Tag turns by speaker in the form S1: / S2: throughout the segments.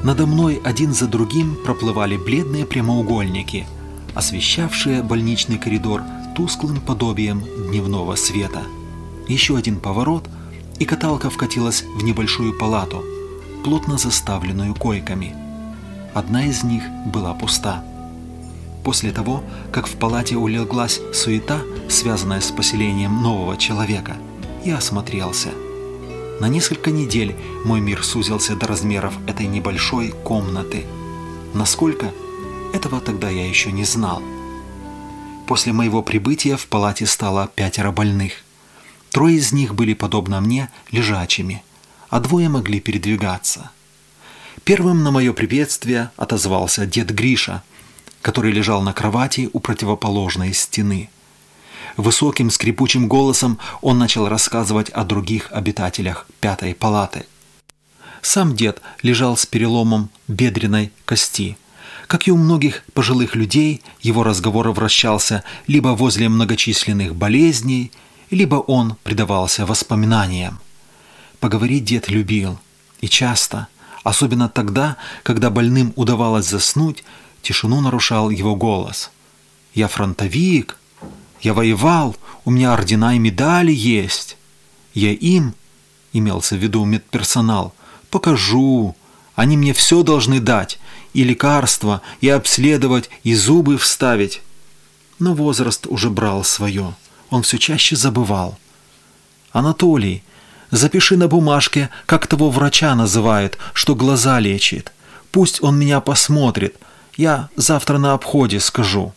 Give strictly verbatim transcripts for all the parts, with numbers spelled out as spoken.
S1: Надо мной один за другим проплывали бледные прямоугольники, освещавшие больничный коридор тусклым подобием дневного света. Еще один поворот, и каталка вкатилась в небольшую палату, плотно заставленную койками. Одна из них была пуста. После того, как в палате улеглась суета, связанная с поселением нового человека, я осмотрелся. На несколько недель мой мир сузился до размеров этой небольшой комнаты. Насколько? Этого тогда я еще не знал. После моего прибытия в палате стало пятеро больных. Трое из них были, подобно мне, лежачими, а двое могли передвигаться. Первым на мое приветствие отозвался дед Гриша, который лежал на кровати у противоположной стены. Высоким скрипучим голосом он начал рассказывать о других обитателях пятой палаты. Сам дед лежал с переломом бедренной кости. Как и у многих пожилых людей, его разговор вращался либо возле многочисленных болезней, либо он предавался воспоминаниям. Поговорить дед любил, и часто, особенно тогда, когда больным удавалось заснуть, тишину нарушал его голос. «Я фронтовик, я воевал, у меня ордена и медали есть. Я им, имелся в виду медперсонал, покажу, они мне все должны дать, и лекарства, и обследовать, и зубы вставить». Но возраст уже брал свое, он все чаще забывал. «Анатолий, запиши на бумажке, как того врача называют, что глаза лечит. Пусть он меня посмотрит, я завтра на обходе скажу».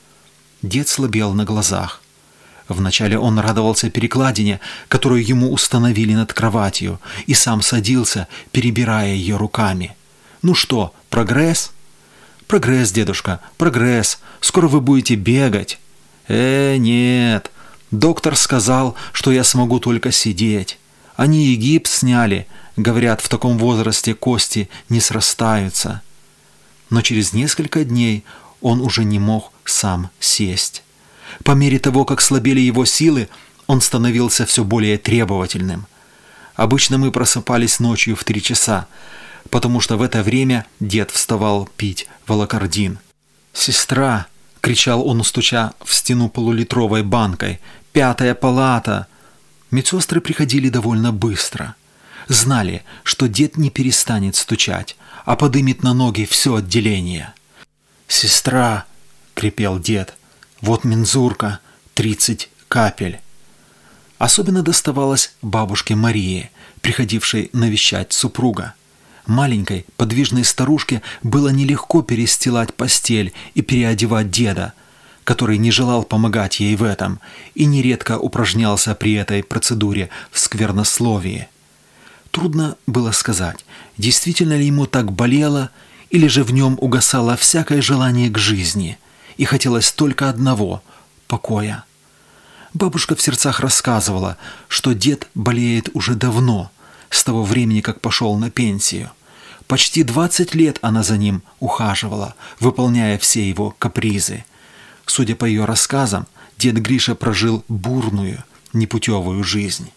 S1: Дед слабел на глазах. Вначале он радовался перекладине, которую ему установили над кроватью, и сам садился, перебирая ее руками. «Ну что, прогресс?» «Прогресс, дедушка, прогресс. Скоро вы будете бегать». «Э, нет. Доктор сказал, что я смогу только сидеть. Они и гипс сняли. Говорят, в таком возрасте кости не срастаются». Но через несколько дней он уже не мог сам сесть. По мере того, как слабели его силы, он становился все более требовательным. Обычно мы просыпались ночью в три часа, потому что в это время дед вставал пить волокордин. «Сестра!» — кричал он, стуча в стену полулитровой банкой. «Пятая палата!» Медсестры приходили довольно быстро. Знали, что дед не перестанет стучать, а подымет на ноги все отделение. «Сестра!» — крепел дед. «Вот мензурка, тридцать капель». Особенно доставалось бабушке Марии, приходившей навещать супруга. Маленькой, подвижной старушке было нелегко перестилать постель и переодевать деда, который не желал помогать ей в этом и нередко упражнялся при этой процедуре в сквернословии. Трудно было сказать, действительно ли ему так болело, или же в нем угасало всякое желание к жизни, и хотелось только одного – покоя. Бабушка в сердцах рассказывала, что дед болеет уже давно, с того времени, как пошел на пенсию. Почти двадцать лет она за ним ухаживала, выполняя все его капризы. Судя по ее рассказам, дед Гриша прожил бурную, непутевую жизнь.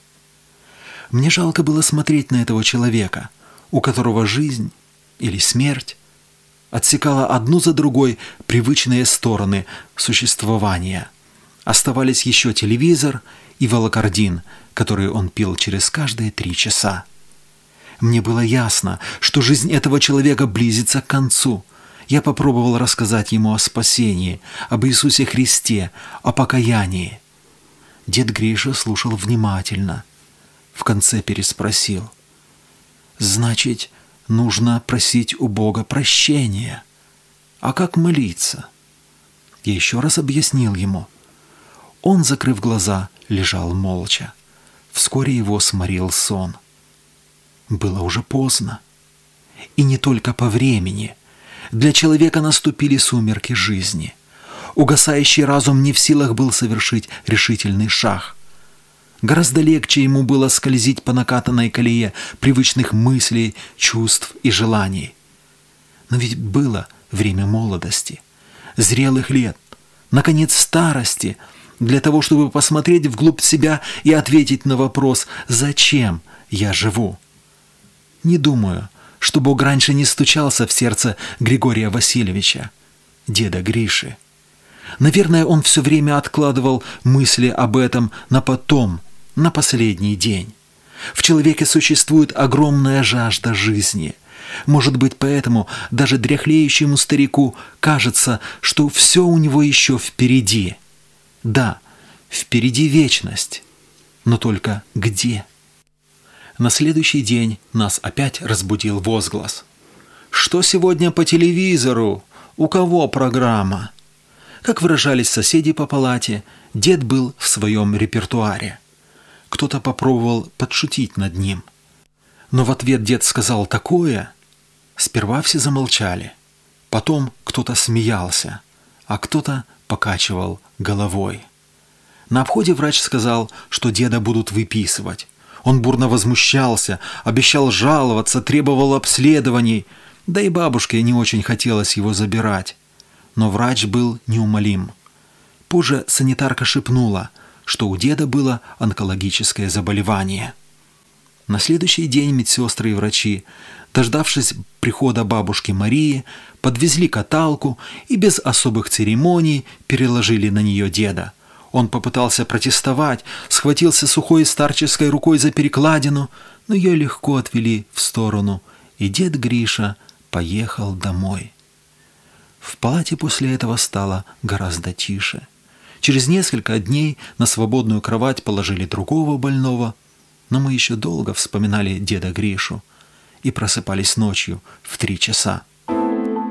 S1: Мне жалко было смотреть на этого человека, у которого жизнь или смерть отсекала одну за другой привычные стороны существования. Оставались еще телевизор и волокордин, который он пил через каждые три часа. Мне было ясно, что жизнь этого человека близится к концу. Я попробовал рассказать ему о спасении, об Иисусе Христе, о покаянии. Дед Гриша слушал внимательно. В конце переспросил: «Значит, нужно просить у Бога прощения. А как молиться?» Я еще раз объяснил ему. Он, закрыв глаза, лежал молча. Вскоре его сморил сон. Было уже поздно. И не только по времени. Для человека наступили сумерки жизни. Угасающий разум не в силах был совершить решительный шаг. Гораздо легче ему было скользить по накатанной колее привычных мыслей, чувств и желаний. Но ведь было время молодости, зрелых лет, наконец старости, для того, чтобы посмотреть вглубь себя и ответить на вопрос: «Зачем я живу?» Не думаю, что Бог раньше не стучался в сердце Григория Васильевича, деда Гриши. Наверное, он все время откладывал мысли об этом на потом, на последний день. В человеке существует огромная жажда жизни. Может быть, поэтому даже дряхлеющему старику кажется, что все у него еще впереди. Да, впереди вечность, но только где? На следующий день нас опять разбудил возглас. «Что сегодня по телевизору? У кого программа?» Как выражались соседи по палате, дед был в своем репертуаре. Кто-то попробовал подшутить над ним. Но в ответ дед сказал такое. Сперва все замолчали. Потом кто-то смеялся, а кто-то покачивал головой. На обходе врач сказал, что деда будут выписывать. Он бурно возмущался, обещал жаловаться, требовал обследований. Да и бабушке не очень хотелось его забирать. Но врач был неумолим. Позже санитарка шепнула, что у деда было онкологическое заболевание. На следующий день медсестры и врачи, дождавшись прихода бабушки Марии, подвезли каталку и без особых церемоний переложили на нее деда. Он попытался протестовать, схватился сухой старческой рукой за перекладину, но ее легко отвели в сторону, и дед Гриша поехал домой. В палате после этого стало гораздо тише. Через несколько дней на свободную кровать положили другого больного, но мы еще долго вспоминали деда Гришу и просыпались ночью в три часа.